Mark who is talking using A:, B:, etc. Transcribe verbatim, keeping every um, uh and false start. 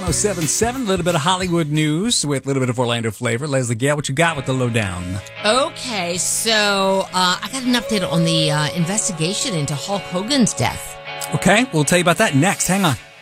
A: seven point seven. A little bit of Hollywood news with a little bit of Orlando flavor. Leslie Gale, what you got with the lowdown?
B: Okay, so uh, I got an update on the uh, investigation into Hulk Hogan's death.
A: Okay, we'll tell you about that next. Hang on.